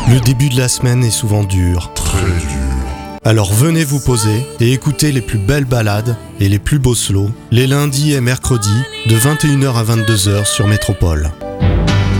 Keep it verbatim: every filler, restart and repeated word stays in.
Le début de la semaine est souvent dur. Très dur. Alors venez vous poser et écoutez les plus belles balades et les plus beaux slows, les lundis et mercredis, de vingt et une heures à vingt-deux heures sur Métropole.